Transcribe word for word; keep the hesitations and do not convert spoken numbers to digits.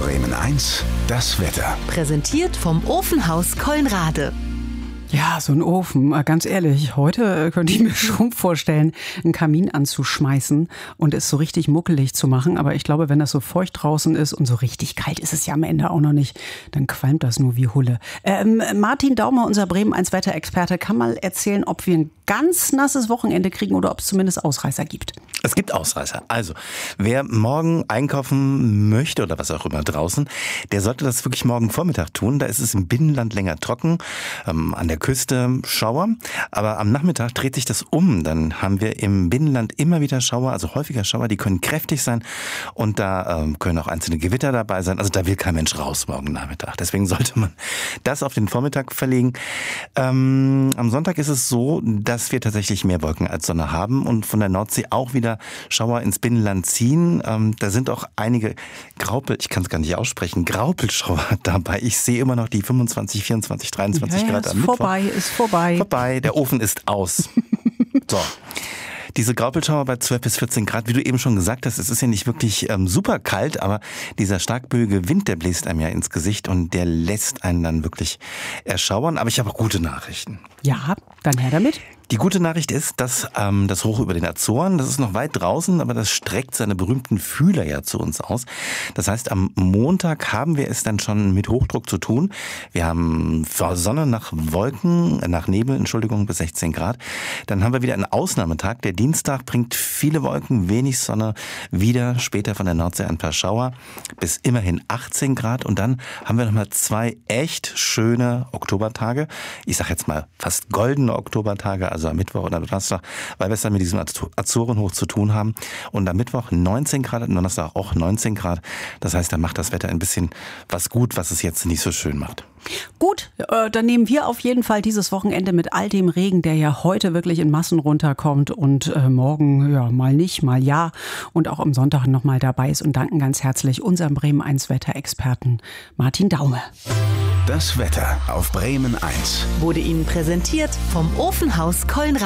Bremen eins, das Wetter. Präsentiert vom Ofenhaus Colnrade. Ja, so ein Ofen, ganz ehrlich, heute könnte ich mir schon vorstellen, einen Kamin anzuschmeißen und es so richtig muckelig zu machen. Aber ich glaube, wenn das so feucht draußen ist und so richtig kalt ist es ja am Ende auch noch nicht, dann qualmt das nur wie Hulle. Ähm, Martin Daumer, unser Bremen eins Wetterexperte, kann mal erzählen, ob wir ein ganz nasses Wochenende kriegen oder ob es zumindest Ausreißer gibt. Es gibt Ausreißer. Also, wer morgen einkaufen möchte oder was auch immer draußen, der sollte das wirklich morgen Vormittag tun. Da ist es im Binnenland länger trocken, ähm, an der Küste Schauer. Aber am Nachmittag dreht sich das um. Dann haben wir im Binnenland immer wieder Schauer, also häufiger Schauer. Die können kräftig sein und da ähm, können auch einzelne Gewitter dabei sein. Also da will kein Mensch raus morgen Nachmittag. Deswegen sollte man das auf den Vormittag verlegen. Ähm, am Sonntag ist es so, dass wir tatsächlich mehr Wolken als Sonne haben und von der Nordsee auch wieder Schauer ins Binnenland ziehen. Ähm, da sind auch einige Graupel, ich kann es gar nicht aussprechen, Graupelschauer dabei. Ich sehe immer noch die fünfundzwanzig, vierundzwanzig, dreiundzwanzig ja, ja, Grad am ist Mittwoch. Vorbei, ist vorbei. Vorbei, der Ofen ist aus. So. Diese Graupelschauer bei zwölf bis vierzehn Grad, wie du eben schon gesagt hast, es ist ja nicht wirklich ähm, super kalt, aber dieser starkböige Wind, der bläst einem ja ins Gesicht und der lässt einen dann wirklich erschauern. Aber ich habe auch gute Nachrichten. Ja, dann her damit. Die gute Nachricht ist, dass ähm, das Hoch über den Azoren, das ist noch weit draußen, aber das streckt seine berühmten Fühler ja zu uns aus. Das heißt, am Montag haben wir es dann schon mit Hochdruck zu tun. Wir haben Sonne nach Wolken, nach Nebel, Entschuldigung, bis sechzehn Grad. Dann haben wir wieder einen Ausnahmetag. Der Dienstag bringt viele Wolken, wenig Sonne, wieder später von der Nordsee ein paar Schauer, bis immerhin achtzehn Grad. Und dann haben wir nochmal zwei echt schöne Oktobertage. Ich sag jetzt mal fast goldene Oktobertage, also am Mittwoch oder Donnerstag, weil wir es dann mit diesem Azorenhoch zu tun haben. Und am Mittwoch neunzehn Grad, am Donnerstag auch neunzehn Grad. Das heißt, da macht das Wetter ein bisschen was gut, was es jetzt nicht so schön macht. Gut, äh, dann nehmen wir auf jeden Fall dieses Wochenende mit all dem Regen, der ja heute wirklich in Massen runterkommt und äh, morgen ja mal nicht, mal ja und auch am Sonntag noch mal dabei ist und danken ganz herzlich unserem Bremen eins Wetterexperten Martin Daume. Das Wetter auf Bremen eins Wurde Ihnen präsentiert vom Ofenhaus Colnrade.